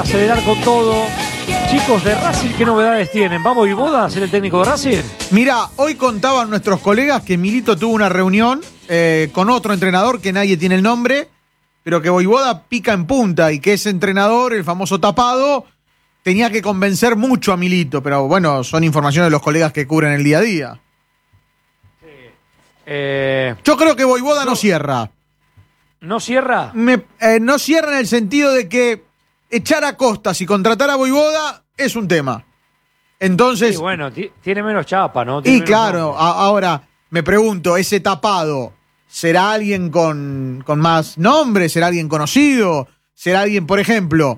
acelerar con todo. Chicos, de Racing, ¿qué novedades tienen? ¿Va Vojvoda a ser el técnico de Racing? Mirá, hoy contaban nuestros colegas que Milito tuvo una reunión con otro entrenador que nadie tiene el nombre, pero que Vojvoda pica en punta y que ese entrenador, el famoso tapado, tenía que convencer mucho a Milito. Pero bueno, son informaciones de los colegas que cubren el día a día. Yo creo que Vojvoda no cierra. ¿No cierra? No cierra en el sentido de que echar a Costas y contratar a Vojvoda es un tema. Entonces. Sí, bueno, tiene menos chapa, ¿no? Y claro, ahora me pregunto, ¿ese tapado será alguien con más nombre? ¿Será alguien conocido? ¿Será alguien, por ejemplo,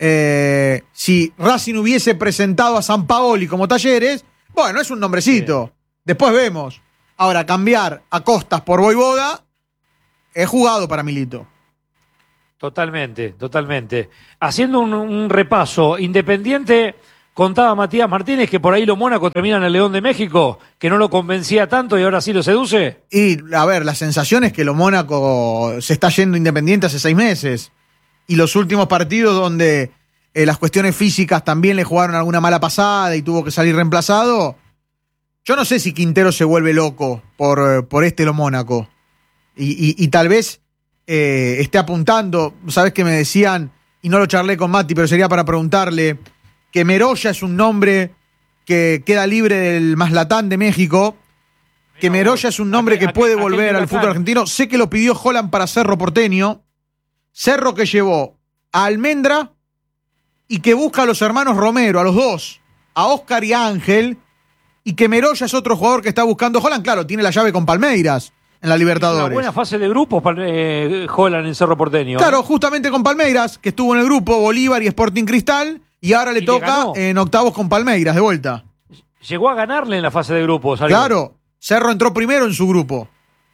si Racing hubiese presentado a Sampaoli como Talleres? Bueno, es un nombrecito. Sí. Después vemos. Ahora, cambiar a Costas por Vojvoda es jugado para Milito. Totalmente. Haciendo un repaso, Independiente, contaba Matías Martínez que por ahí los Mónaco terminan el León de México, que no lo convencía tanto y ahora sí lo seduce. Y, a ver, la sensación es que los Mónaco se está yendo Independiente hace 6 meses. Y los últimos partidos donde las cuestiones físicas también le jugaron alguna mala pasada y tuvo que salir reemplazado. Yo no sé si Quintero se vuelve loco por lo Mónaco. Y tal vez esté apuntando. Sabés que me decían, y no lo charlé con Mati, pero sería para preguntarle, que Meroya es un nombre que queda libre del Mazatán de México, que Meroya es un nombre que puede volver al fútbol argentino. Sé que lo pidió Holland para Cerro Porteño, Cerro que llevó a Almendra y que busca a los hermanos Romero, a los dos, a Oscar y a Ángel, y que Meroya es otro jugador que está buscando Holland. Claro, tiene la llave con Palmeiras en la Libertadores. Una buena fase de grupos Holland en Cerro Porteño. Claro, justamente con Palmeiras, que estuvo en el grupo Bolívar y Sporting Cristal, y ahora le toca en octavos con Palmeiras, de vuelta. Llegó a ganarle en la fase de grupos. Claro, Cerro entró primero en su grupo.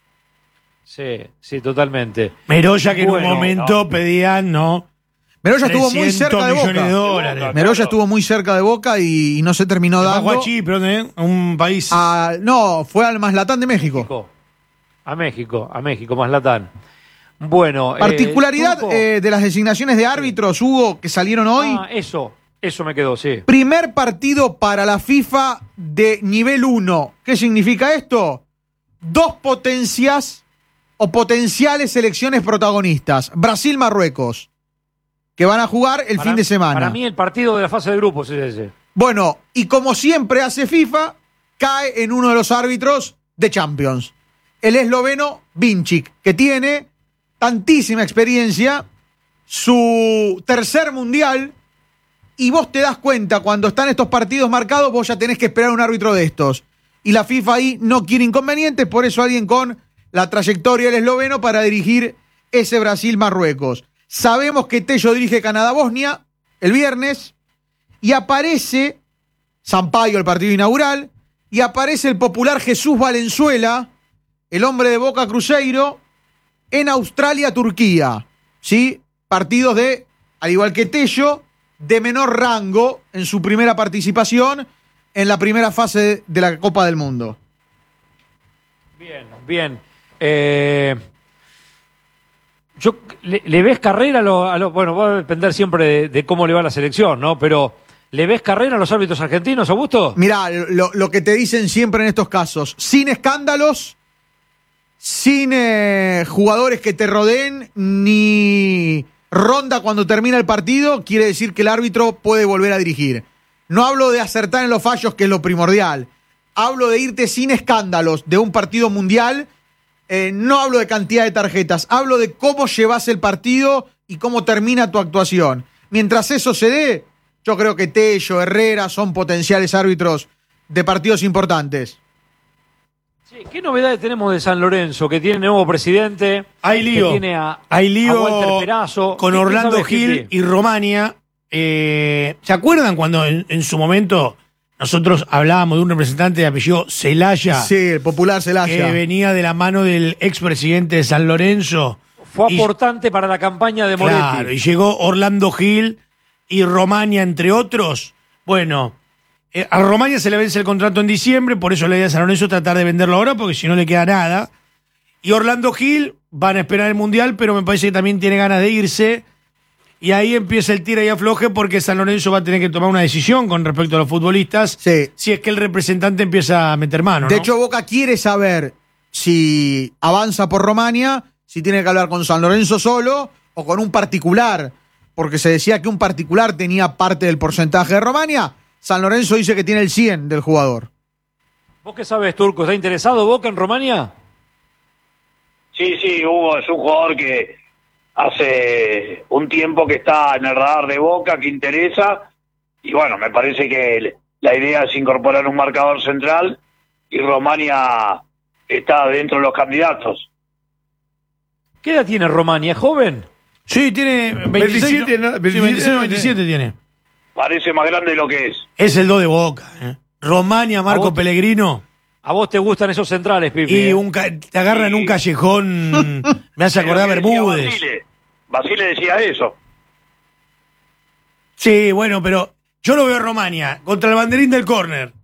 Sí, totalmente. Meroya que en un momento pedían, ¿no? Meroya estuvo muy cerca de Boca. Meroya estuvo muy cerca de Boca y no se terminó dando. Fue a Chipre, un país. No, fue al Mazatán de México. A México, Mazatán. Bueno. Particularidad de las designaciones de árbitros, Hugo, que salieron hoy. Eso me quedó, sí. Primer partido para la FIFA de nivel 1. ¿Qué significa esto? 2 potencias o potenciales selecciones protagonistas. Brasil-Marruecos, que van a jugar el fin de semana. Para mí el partido de la fase de grupos es ese. Bueno, y como siempre hace FIFA, cae en uno de los árbitros de Champions. El esloveno Vincic, que tiene tantísima experiencia, su tercer mundial, y vos te das cuenta, cuando están estos partidos marcados, vos ya tenés que esperar un árbitro de estos. Y la FIFA ahí no quiere inconvenientes, por eso alguien con la trayectoria del esloveno para dirigir ese Brasil-Marruecos. Sabemos que Tello dirige Canadá-Bosnia el viernes, y aparece Sampaio, el partido inaugural, y aparece el popular Jesús Valenzuela, el hombre de Boca Cruzeiro, en Australia-Turquía. ¿Sí? Partidos de, al igual que Tello, de menor rango en su primera participación en la primera fase de la Copa del Mundo. Bien. ¿Le ves carrera bueno, va a depender siempre de cómo le va a la selección, ¿no? Pero ¿le ves carrera a los árbitros argentinos, Augusto? Mirá, lo que te dicen siempre en estos casos, sin escándalos, sin jugadores que te rodeen, ni ronda cuando termina el partido, quiere decir que el árbitro puede volver a dirigir. No hablo de acertar en los fallos, que es lo primordial. Hablo de irte sin escándalos de un partido mundial. No hablo de cantidad de tarjetas. Hablo de cómo llevas el partido y cómo termina tu actuación. Mientras eso se dé, yo creo que Tello, Herrera son potenciales árbitros de partidos importantes. Sí, ¿qué novedades tenemos de San Lorenzo? Que tiene nuevo presidente. Hay lío. Que tiene a Walter Perazo. Con Orlando Gil y Romania. ¿Se acuerdan cuando en su momento nosotros hablábamos de un representante de apellido Celaya? Sí, el popular Celaya. Que venía de la mano del expresidente de San Lorenzo. Fue aportante para la campaña de Moretti. Claro, y llegó Orlando Gil y Romania, entre otros. Bueno, a Romania se le vence el contrato en diciembre, por eso le di a San Lorenzo tratar de venderlo ahora, porque si no le queda nada. Y Orlando Gil van a esperar el Mundial, pero me parece que también tiene ganas de irse. Y ahí empieza el tira y afloje porque San Lorenzo va a tener que tomar una decisión con respecto a los futbolistas. Sí. Si es que el representante empieza a meter mano. De ¿no? hecho, Boca quiere saber si avanza por Romania, si tiene que hablar con San Lorenzo solo o con un particular, porque se decía que un particular tenía parte del porcentaje de Romania. San Lorenzo dice que tiene el 100 del jugador. ¿Vos qué sabes, Turco? ¿Está interesado Boca en Romania? Sí, Hugo es un jugador que hace un tiempo que está en el radar de Boca, que interesa, y bueno, me parece que la idea es incorporar un marcador central y Romania está dentro de los candidatos. ¿Qué edad tiene Romania? ¿Joven? Sí, tiene 26, 27, ¿no? Sí, 26, 27 tiene. Parece más grande de lo que es. Es el 2 de Boca. Romania, Marco vos- Pellegrino. ¿A vos te gustan esos centrales, Pipi? Y te agarran en un callejón. Me hace acordar a Pero decía Bermúdez. Basile decía eso. Sí, bueno, pero yo lo veo a Romania contra el banderín del córner.